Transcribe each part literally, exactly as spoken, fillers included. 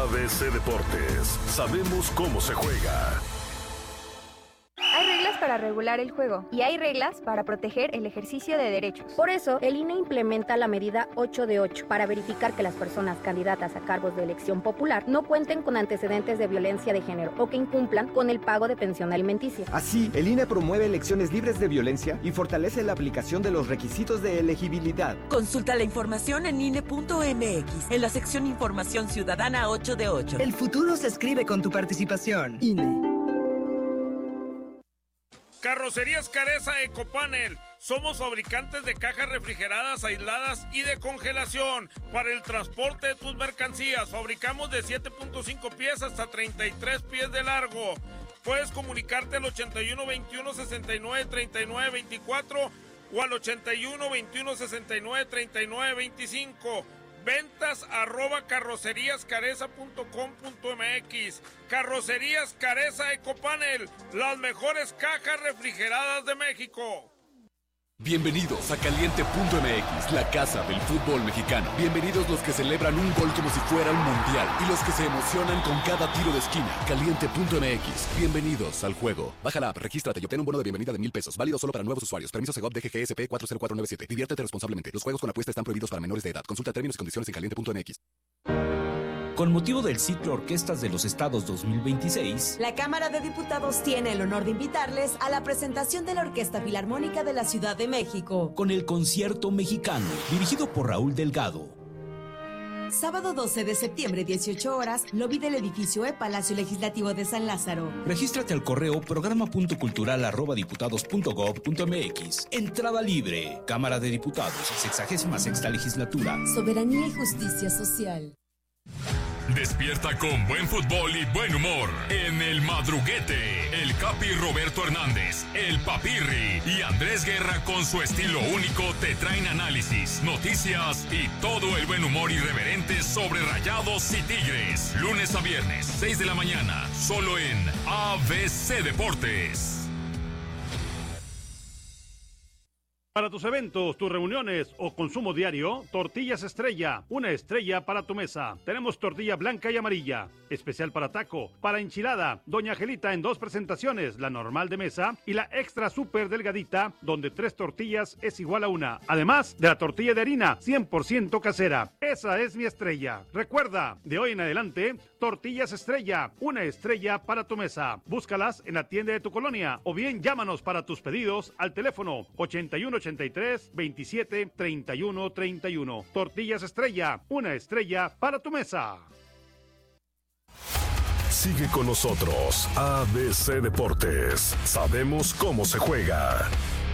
A B C Deportes, sabemos cómo se juega. Hay reglas para regular el juego y hay reglas para proteger el ejercicio de derechos. Por eso, el I N E implementa la medida ocho de ocho para verificar que las personas candidatas a cargos de elección popular no cuenten con antecedentes de violencia de género o que incumplan con el pago de pensión alimenticia. Así, el I N E promueve elecciones libres de violencia y fortalece la aplicación de los requisitos de elegibilidad. Consulta la información en I N E punto M X, en la sección Información Ciudadana ocho de ocho. El futuro se escribe con tu participación. I N E. Carrocerías Careza Ecopanel. Somos fabricantes de cajas refrigeradas, aisladas y de congelación para el transporte de tus mercancías. Fabricamos de siete punto cinco pies hasta treinta y tres pies de largo. Puedes comunicarte al ochenta y uno veintiuno sesenta y nueve treinta y nueve veinticuatro o al ochenta y uno veintiuno sesenta y nueve treinta y nueve veinticinco. Ventas arroba carroceríascareza punto com punto M X. Carrocerías Careza Ecopanel, las mejores cajas refrigeradas de México. Bienvenidos a Caliente punto M X, la casa del fútbol mexicano. Bienvenidos los que celebran un gol como si fuera un mundial y los que se emocionan con cada tiro de esquina. Caliente punto M X, bienvenidos al juego. Baja la app, regístrate y obtén un bono de bienvenida de mil pesos, válido solo para nuevos usuarios. Permiso Segov D G G S P cuatro cero cuatro nueve siete. Diviértete responsablemente. Los juegos con apuesta están prohibidos para menores de edad. Consulta términos y condiciones en caliente punto M X. Con motivo del ciclo Orquestas de los Estados dos mil veintiséis, la Cámara de Diputados tiene el honor de invitarles a la presentación de la Orquesta Filarmónica de la Ciudad de México, con el Concierto Mexicano, dirigido por Raúl Delgado. Sábado doce de septiembre, dieciocho horas, lobby del edificio E Palacio Legislativo de San Lázaro. Regístrate al correo programa.cultural arroba diputados punto gob punto mx. Entrada libre. Cámara de Diputados, sexagésima sexta legislatura. Soberanía y justicia social. Despierta con buen fútbol y buen humor en El Madruguete. El Capi Roberto Hernández, el Papirri y Andrés Guerra con su estilo único te traen análisis, noticias y todo el buen humor irreverente sobre Rayados y Tigres. Lunes a viernes, seis de la mañana, solo en A B C Deportes. Para tus eventos, tus reuniones o consumo diario, Tortillas Estrella, una estrella para tu mesa. Tenemos tortilla blanca y amarilla, especial para taco, para enchilada, Doña Angelita en dos presentaciones, la normal de mesa y la extra súper delgadita, donde tres tortillas es igual a una. Además de la tortilla de harina, cien por ciento casera. Esa es mi estrella. Recuerda, de hoy en adelante, Tortillas Estrella, una estrella para tu mesa. Búscalas en la tienda de tu colonia o bien llámanos para tus pedidos al teléfono ochenta y uno ochenta y tres veintisiete treinta y uno treinta y uno. Tortillas Estrella, una estrella para tu mesa. Sigue con nosotros, A B C Deportes. Sabemos cómo se juega.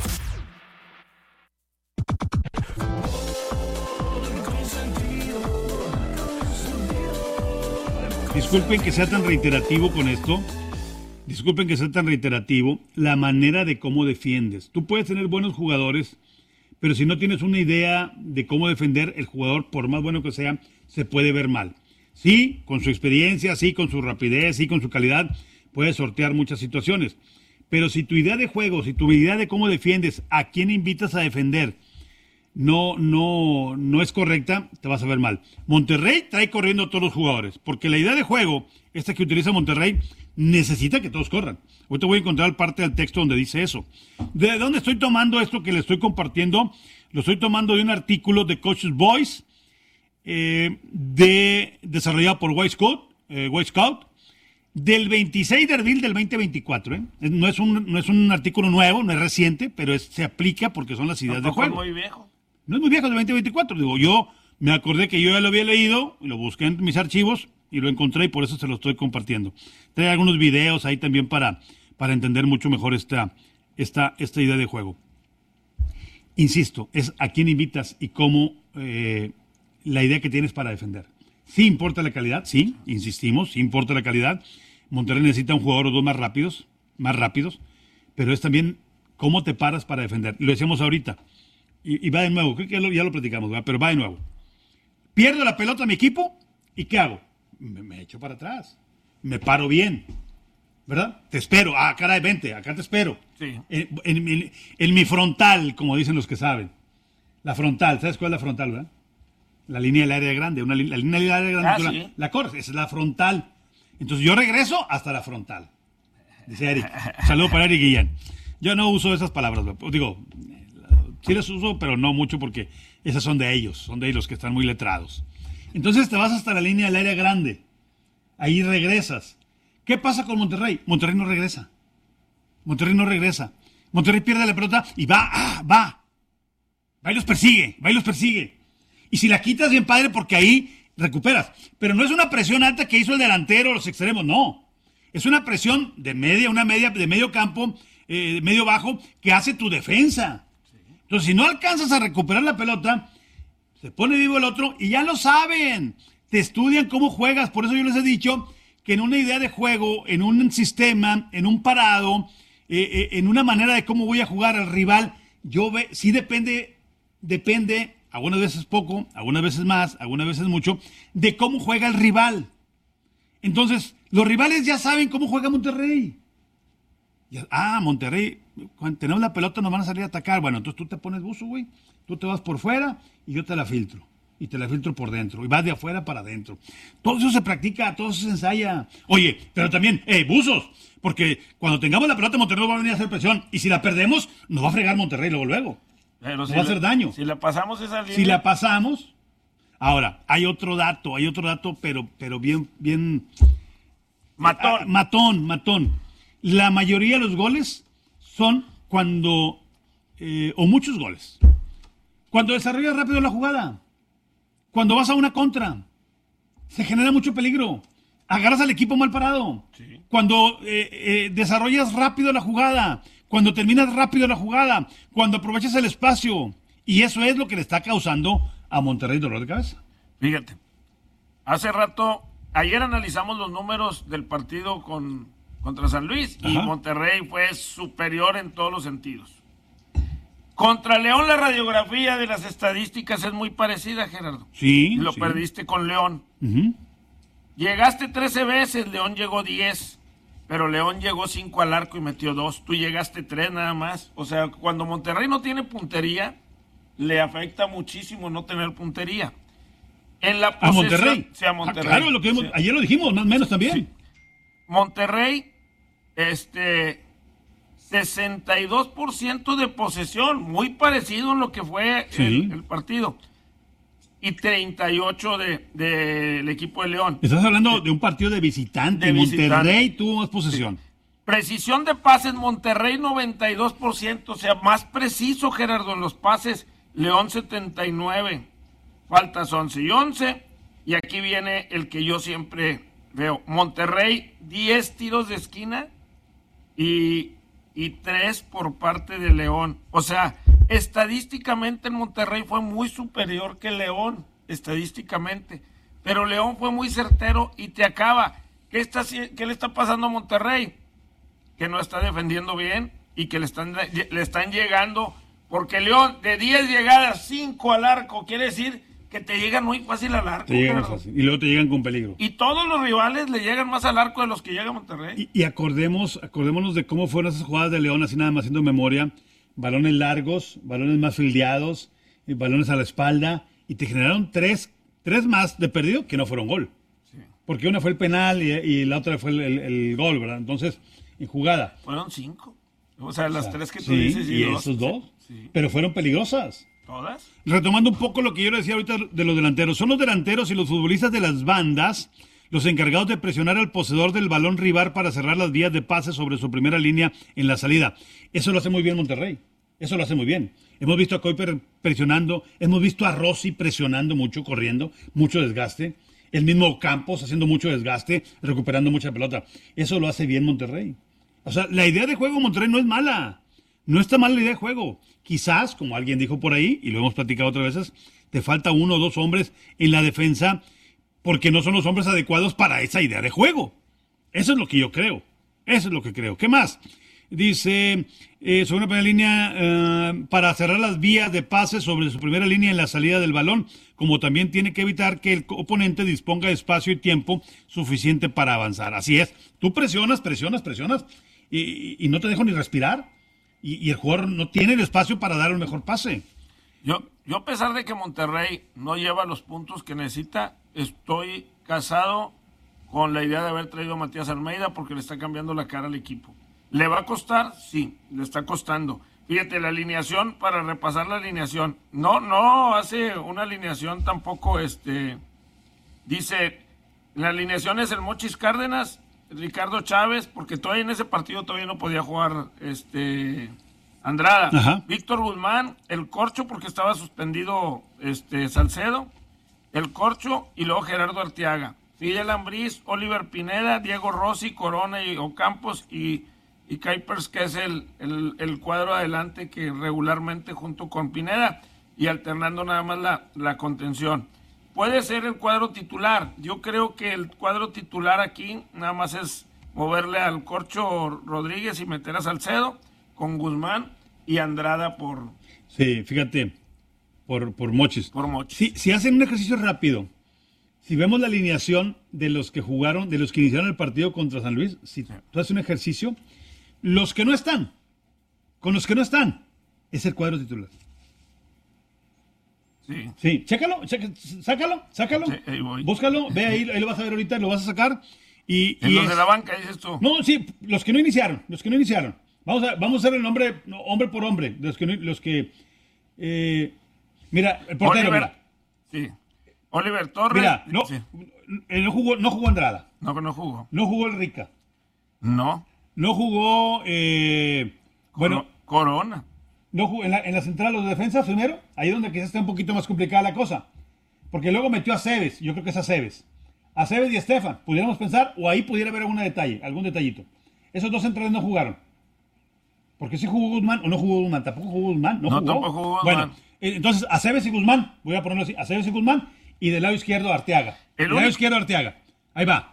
Disculpen que sea tan reiterativo con esto. Disculpen que sea tan reiterativo. La manera de cómo defiendes. Tú puedes tener buenos jugadores, pero si no tienes una idea de cómo defender, el jugador, por más bueno que sea, se puede ver mal. Sí, con su experiencia, sí, con su rapidez, sí, con su calidad, puede sortear muchas situaciones. Pero si tu idea de juego, si tu idea de cómo defiendes, a quién invitas a defender, no, no, no es correcta, te vas a ver mal. Monterrey trae corriendo a todos los jugadores, porque la idea de juego, esta que utiliza Monterrey, necesita que todos corran. Hoy te voy a encontrar parte del texto donde dice eso. ¿De dónde estoy tomando esto que le estoy compartiendo? Lo estoy tomando de un artículo de Coach's Voice, eh, de, desarrollado por White Scout, eh, White Scout, del veintiséis de abril del veinte veinticuatro. ¿eh? No, es un, no es un artículo nuevo, no es reciente, pero es, se aplica porque son las ideas de juego. Es muy viejo. No es muy viejo, del veinte veinticuatro. Digo, yo me acordé que yo ya lo había leído, y lo busqué en mis archivos y lo encontré y por eso se lo estoy compartiendo. Trae algunos videos ahí también para, para entender mucho mejor esta, esta, esta idea de juego. Insisto, es a quién invitas y cómo eh, la idea que tienes para defender. Sí importa la calidad, sí, insistimos, sí importa la calidad. Monterrey necesita un jugador o dos más rápidos, más rápidos, pero es también cómo te paras para defender. Lo decíamos ahorita. Y, y va de nuevo, creo que ya lo, ya lo platicamos, ¿verdad? Pero va de nuevo. Pierdo la pelota a mi equipo, ¿y qué hago? Me, me echo para atrás. Me paro bien, ¿verdad? Te espero. Ah, caray, vente, acá te espero. Sí. En, en, en, en mi frontal, como dicen los que saben. La frontal, ¿sabes cuál es la frontal, verdad? La línea del área grande. Una, la línea del área grande. Ah, tú la, sí. la corres. Esa es la frontal. Entonces yo regreso hasta la frontal. Dice Eric. Saludo para Eric Guillén. Yo no uso esas palabras. Digo, sí las uso, pero no mucho porque esas son de ellos. Son de ellos que están muy letrados. Entonces te vas hasta la línea del área grande. Ahí regresas. ¿Qué pasa con Monterrey? Monterrey no regresa. Monterrey no regresa. Monterrey pierde la pelota y va, ah, va. Va y los persigue, va y los persigue. Y si la quitas bien padre porque ahí recuperas. Pero no es una presión alta que hizo el delantero o los extremos, no. Es una presión de media, una media de medio campo, eh, medio bajo, que hace tu defensa. Entonces, si no alcanzas a recuperar la pelota, se pone vivo el otro y ya lo saben. Te estudian cómo juegas. Por eso yo les he dicho que en una idea de juego, en un sistema, en un parado, eh, eh, en una manera de cómo voy a jugar al rival, yo ve, sí depende, depende, algunas veces poco, algunas veces más, algunas veces mucho, de cómo juega el rival. Entonces, los rivales ya saben cómo juega Monterrey. Ya, ah, Monterrey, cuando tenemos la pelota nos van a salir a atacar. Bueno, entonces tú te pones buzo, güey. Tú te vas por fuera y yo te la filtro. Y te la filtro por dentro. Y vas de afuera para adentro. Todo eso se practica, todo eso se ensaya. Oye, pero también, eh, buzos. Porque cuando tengamos la pelota, Monterrey va a venir a hacer presión. Y si la perdemos, nos va a fregar Monterrey luego, luego. Pero nos si va a la, hacer daño. Si la pasamos esa línea. Si la pasamos. Ahora, hay otro dato, hay otro dato, pero, pero bien, bien. Matón. Ah, matón, matón. La mayoría de los goles son cuando, eh, o muchos goles, cuando desarrollas rápido la jugada, cuando vas a una contra, se genera mucho peligro, agarras al equipo mal parado, sí. Cuando eh, eh, desarrollas rápido la jugada, cuando terminas rápido la jugada, cuando aprovechas el espacio, y eso es lo que le está causando a Monterrey dolor de cabeza. Fíjate, hace rato, ayer analizamos los números del partido con... contra San Luis, y Ajá. Monterrey fue superior en todos los sentidos. Contra León la radiografía de las estadísticas es muy parecida, Gerardo. Sí. Lo sí. perdiste con León. Uh-huh. Llegaste trece veces, León llegó diez, pero León llegó cinco al arco y metió dos. Tú llegaste tres nada más. O sea, cuando Monterrey no tiene puntería, le afecta muchísimo no tener puntería. En la posesión, ¿a Monterrey? Sí, a Monterrey. Ah, claro, lo que hemos, sí. Ayer lo dijimos, más o menos también. Sí. Monterrey, este, sesenta y dos por ciento de posesión, muy parecido en lo que fue sí. el, el partido. Y treinta y ocho del de, de equipo de León. Estás hablando de un partido de visitante. De Monterrey visitante. Tuvo más posesión. Sí. Precisión de pases, Monterrey noventa y dos por ciento, o sea, más preciso, Gerardo, en los pases. León setenta y nueve. Faltas once y once. Y aquí viene el que yo siempre... veo, Monterrey, diez tiros de esquina y, y tres por parte de León. O sea, estadísticamente el Monterrey fue muy superior que León, estadísticamente. Pero León fue muy certero y te acaba. ¿Qué, está, qué le está pasando a Monterrey? Que no está defendiendo bien y que le están, le están llegando. Porque León, de diez llegadas, cinco al arco, quiere decir... que te llegan muy fácil al arco. Te llegan fácil. Y luego te llegan con peligro. Y todos los rivales le llegan más al arco de los que llega Monterrey. Y, y acordemos, acordémonos de cómo fueron esas jugadas de León, así nada más haciendo memoria. Balones largos, balones más fildeados, balones a la espalda. Y te generaron tres, tres más de perdido que no fueron gol. Sí. Porque una fue el penal y, y la otra fue el, el, el gol, ¿verdad? Entonces, en jugada. Fueron cinco. O sea, las o sea, tres que tú sí, dices. Y, y dos, esos dos. Sí. Pero fueron peligrosas. ¿Todas? Retomando un poco lo que yo le decía ahorita de los delanteros. Son los delanteros y los futbolistas de las bandas los encargados de presionar al poseedor del balón rival para cerrar las vías de pase sobre su primera línea en la salida. Eso lo hace muy bien Monterrey. Eso lo hace muy bien. Hemos visto a Kuiper presionando, hemos visto a Rossi presionando mucho, corriendo, mucho desgaste. El mismo Campos haciendo mucho desgaste, recuperando mucha pelota. Eso lo hace bien Monterrey. O sea, la idea de juego de Monterrey no es mala. No está mal la idea de juego. Quizás, como alguien dijo por ahí, y lo hemos platicado otras veces, te falta uno o dos hombres en la defensa porque no son los hombres adecuados para esa idea de juego. Eso es lo que yo creo. Eso es lo que creo. ¿Qué más? Dice, eh, sobre una primera línea, eh, para cerrar las vías de pase sobre su primera línea en la salida del balón, como también tiene que evitar que el oponente disponga de espacio y tiempo suficiente para avanzar. Así es. Tú presionas, presionas, presionas y, y no te dejo ni respirar. Y, y el jugador no tiene el espacio para dar el mejor pase. Yo, yo a pesar de que Monterrey no lleva los puntos que necesita, estoy casado con la idea de haber traído a Matías Almeida porque le está cambiando la cara al equipo. ¿Le va a costar? Sí, le está costando. Fíjate, la alineación, para repasar la alineación, no, no hace una alineación tampoco, este, dice, la alineación es el Mochis Cárdenas, Ricardo Chávez, porque todavía en ese partido todavía no podía jugar, este, Andrada, Ajá. Víctor Guzmán, el Corcho, porque estaba suspendido, este, Salcedo, el Corcho, y luego Gerardo Arteaga, Fidel Ambriz, Oliver Pineda, Diego Rossi, Corona y Ocampos, y y Kuipers, que es el, el, el cuadro adelante que regularmente junto con Pineda y alternando nada más la, la contención. Puede ser el cuadro titular. Yo creo que el cuadro titular aquí nada más es moverle al Corcho Rodríguez y meter a Salcedo con Guzmán y Andrada por... Sí, fíjate, por, por Mochis. Por Mochis. Si, si hacen un ejercicio rápido, si vemos la alineación de los que jugaron, de los que iniciaron el partido contra San Luis, si sí. tú haces un ejercicio... Los que no están, con los que no están, es el cuadro titular. Sí. Sí, chécalo, chécalo sácalo, sácalo, sí, ahí voy. Búscalo, ve ahí, ahí lo vas a ver ahorita, lo vas a sacar. Y, en y los es... de la banca, dices tú. No, sí, los que no iniciaron, los que no iniciaron. Vamos a, vamos a hacer el nombre, no, hombre por hombre, los que, los que eh, mira, el portero. Oliver, mira. Sí. Oliver Torres. Mira, no, sí. no, jugó, no jugó Andrada. No, que no jugó. No jugó el Rica. No. No jugó, eh, bueno... Corona. No jugó en la, en la central los de defensa primero, ahí donde quizás está un poquito más complicada la cosa. Porque luego metió a Cebes, yo creo que es a Cebes. A Cebes y a Estefan, pudiéramos pensar, o ahí pudiera haber algún detalle, algún detallito. Esos dos centrales no jugaron. Porque si jugó Guzmán o no jugó Guzmán, tampoco jugó Guzmán, no, no jugó. Tampoco jugó Guzmán. Bueno, entonces a Cebes y Guzmán, voy a ponerlo así, a Cebes y Guzmán, y del lado izquierdo Arteaga. El del lado izquierdo Arteaga, ahí va.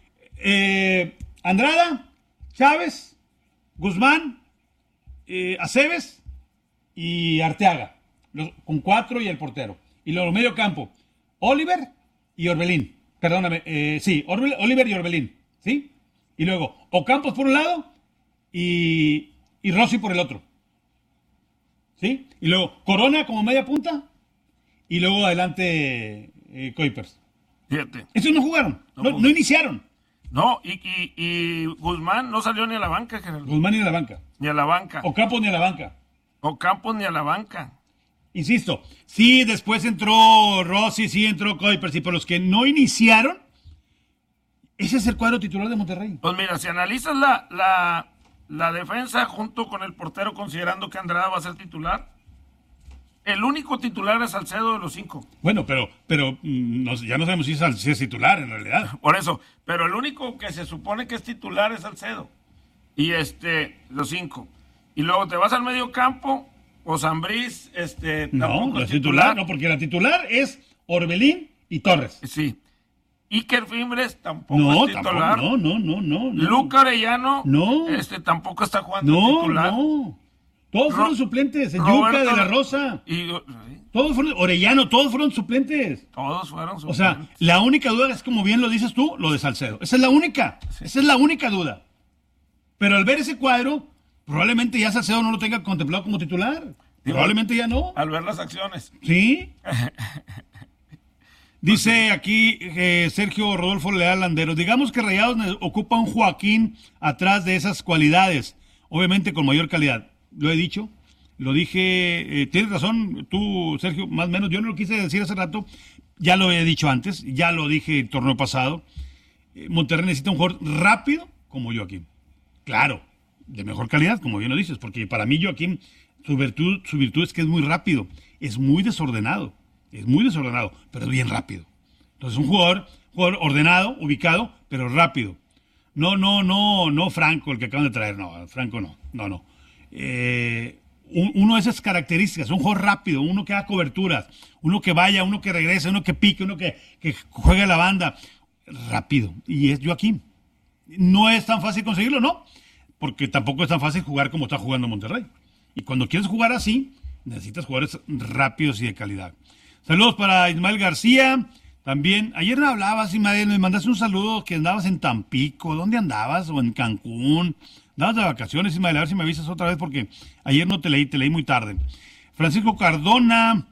Eh, Andrada, Chávez, Guzmán, eh, Aceves y Arteaga, los, con cuatro y el portero. Y luego medio campo, Oliver y Orbelín. Perdóname, eh, sí, Orbe, Oliver y Orbelín, ¿sí? Y luego Ocampos por un lado y, y Rossi por el otro, ¿sí? Y luego Corona como media punta y luego adelante eh, Kuipers. Fíjate. Estos no jugaron, no, no, no iniciaron. No, y, y, y Guzmán no salió ni a la banca, Gerardo. Guzmán ni a la banca. Ni a la banca. Ocampos ni a la banca. Ocampos ni a la banca. Insisto, sí, después entró Rossi, sí entró Kuipers, y por los que no iniciaron, ese es el cuadro titular de Monterrey. Pues mira, si analizas la, la, la defensa junto con el portero, considerando que Andrada va a ser titular, el único titular es Salcedo de los cinco. Bueno, pero pero no, ya no sabemos si es, si es titular en realidad. Por eso, pero el único que se supone que es titular es Salcedo. Y este, los cinco. Y luego te vas al medio campo, o Zambriz, este, no, tampoco no es titular. titular. No, porque la titular es Orbelín y Torres. Sí. Iker Fimbres tampoco no, es titular. Tampoco, no, no, no, no. Luca Orellano, no. este, tampoco está jugando no, titular. No, Todos Ro- fueron suplentes. El Roberto Yuca de la Rosa. Y, todos fueron, Orellano, todos fueron suplentes. Todos fueron suplentes. O sea, la única duda es, como bien lo dices tú, lo de Salcedo. Esa es la única. Sí. Esa es la única duda. Pero al ver ese cuadro, probablemente ya Salcedo no lo tenga contemplado como titular. Digo, probablemente ya no. Al ver las acciones. Sí. Dice aquí eh, Sergio Rodolfo Leal Landeros, digamos que Rayados ocupa un Joaquín atrás de esas cualidades, obviamente con mayor calidad. Lo he dicho, lo dije, eh, tienes razón tú, Sergio, más o menos, yo no lo quise decir hace rato, ya lo he dicho antes, ya lo dije el torneo pasado, eh, Monterrey necesita un jugador rápido como Joaquín, claro, de mejor calidad, como bien lo dices, porque para mí Joaquín, su virtud, su virtud es que es muy rápido, es muy desordenado. Es muy desordenado, pero es bien rápido. Entonces, un jugador, jugador ordenado, ubicado, pero rápido. No, no, no, no Franco, el que acaban de traer. No, Franco no, no, no. Eh, un, uno de esas características, un jugador rápido, uno que haga coberturas, uno que vaya, uno que regrese, uno que pique, uno que, que juegue a la banda. Rápido. Y es Joaquín. No es tan fácil conseguirlo, ¿no? Porque tampoco es tan fácil jugar como está jugando Monterrey. Y cuando quieres jugar así, necesitas jugadores rápidos y de calidad. Saludos para Ismael García. También, ayer me hablabas, Ismael, me mandaste un saludo que andabas en Tampico. ¿Dónde andabas? ¿O en Cancún? Andabas de vacaciones, Ismael, a ver si me avisas otra vez porque ayer no te leí, te leí muy tarde. Francisco Cardona,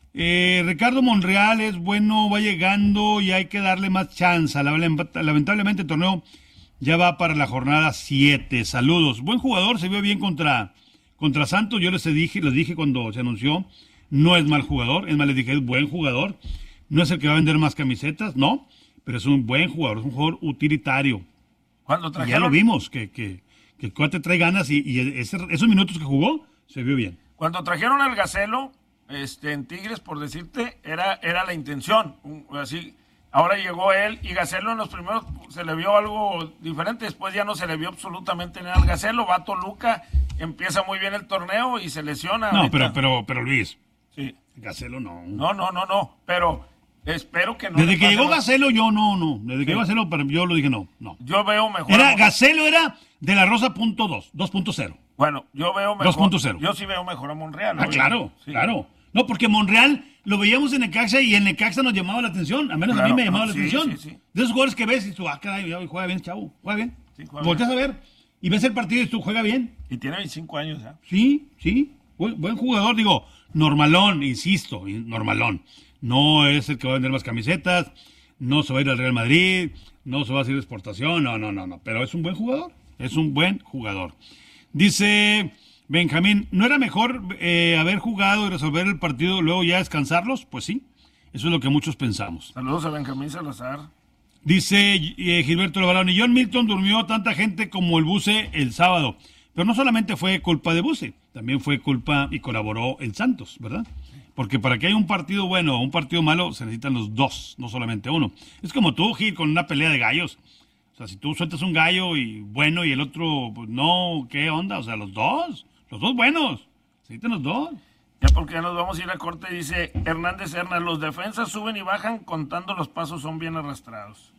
Eh, Ricardo Monreal es bueno, va llegando y hay que darle más chance. Lamentablemente el torneo ya va para la jornada siete. Saludos. Buen jugador, se vio bien contra, contra Santos. Yo les dije, les dije cuando se anunció, no es mal jugador. Es más, les dije, es buen jugador. No es el que va a vender más camisetas, no. Pero es un buen jugador, es un jugador utilitario. Cuando trajeron... Ya lo vimos, que, que, que el cuate trae ganas y, y ese, esos minutos que jugó, se vio bien. Cuando trajeron al Gacelo... Este, en Tigres, por decirte, era, era la intención. Un, así, ahora llegó él y Gacelo en los primeros se le vio algo diferente, después ya no se le vio absolutamente nada al Gacelo. Va a Toluca, empieza muy bien el torneo y se lesiona. No, pero, pero, pero Luis, sí. Gacelo no. No, no, no, no, pero espero que no. Desde que llegó Gacelo yo no, no. Desde que sí. llegó Gacelo yo lo dije no, no. Yo veo mejor. Era, Gacelo era de la Rosa punto dos, dos punto cero. Bueno, yo veo mejor. dos punto cero. Yo sí veo mejor a Monreal. Ah, claro, sí. claro. No, porque Monreal lo veíamos en Necaxa y en Necaxa nos llamaba la atención. A menos claro, a mí me llamaba no, la sí, atención. Sí, sí. De esos jugadores que ves y tú, ah, caray, juega bien, chavo, juega bien. Sí, juega Volteas bien. a ver y ves el partido y tú, juega bien. Y tiene veinticinco años ya. Sí, sí. Buen, buen jugador, digo, normalón, insisto, normalón. No es el que va a vender más camisetas, no se va a ir al Real Madrid, no se va a hacer exportación, no, no, no, no. Pero es un buen jugador, es un buen jugador. Dice... Benjamín, ¿no era mejor eh, haber jugado y resolver el partido y luego ya descansarlos? Pues sí, eso es lo que muchos pensamos. Saludos a Benjamín Salazar. Dice eh, Gilberto Levarón, y John Milton durmió tanta gente como el Buce el sábado. Pero no solamente fue culpa de Buce, también fue culpa y colaboró el Santos, ¿verdad? Porque para que haya un partido bueno o un partido malo se necesitan los dos, no solamente uno. Es como tú, Gil, con una pelea de gallos. O sea, si tú sueltas un gallo y bueno y el otro, pues no, ¿qué onda? O sea, los dos. Los dos buenos. Se necesitan los dos. Ya porque ya nos vamos a ir a corte, dice Hernández Hernández, los defensas suben y bajan contando los pasos, son bien arrastrados.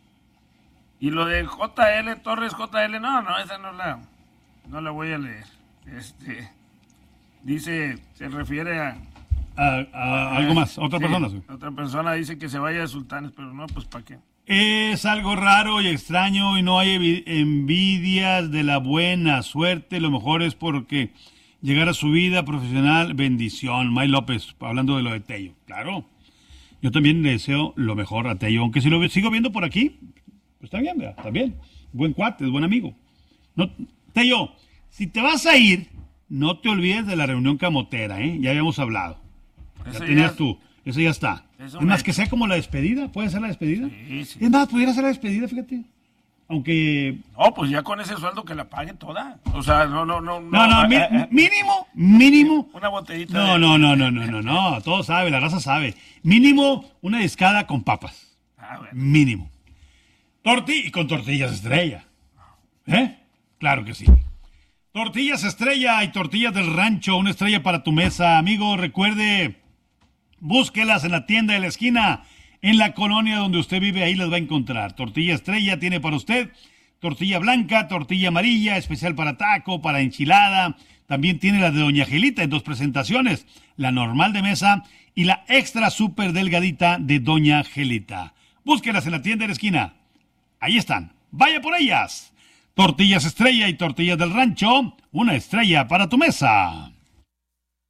Y lo de J L Torres, J L, no, no, esa no la, no la voy a leer. Este, dice, se refiere a... A, a, a algo más, otra sí, persona. Sí. Otra persona dice que se vaya de Sultanes, pero no, pues ¿para qué? Es algo raro y extraño y no hay envidias de la buena suerte. Lo mejor es porque llegar a su vida profesional, bendición. May López, hablando de lo de Tello. Claro, yo también le deseo lo mejor a Tello. Aunque si lo sigo viendo por aquí, pues está bien, ¿verdad? Está bien. Buen cuate, es buen amigo. No, Tello, si te vas a ir, no te olvides de la reunión camotera, ¿eh? Ya habíamos hablado. Ya Ese tenías ya... tú. Eso ya está. Eso es más me... que sea como la despedida. ¿Puede ser la despedida? Sí, sí. Es más, pudiera ser la despedida, fíjate. Aunque... No, pues ya con ese sueldo que la pague toda. O sea, no, no, no. No, no, no mi, mínimo, mínimo. Una botellita. No, de... no, no, no, no, no, no. Todo sabe, la raza sabe. Mínimo una discada con papas. Ah, bueno. Mínimo. Torti y con tortillas estrella. ¿Eh? Claro que sí. Tortillas estrella y tortillas del rancho. Una estrella para tu mesa. Amigo, recuerde... Búsquelas en la tienda de la esquina, en la colonia donde usted vive, ahí las va a encontrar. Tortilla estrella tiene para usted tortilla blanca, tortilla amarilla, especial para taco, para enchilada. También tiene la de Doña Angelita en dos presentaciones, la normal de mesa y la extra súper delgadita de Doña Angelita. Búsquelas en la tienda de la esquina. Ahí están. Vaya por ellas. Tortillas estrella y tortillas del rancho, una estrella para tu mesa.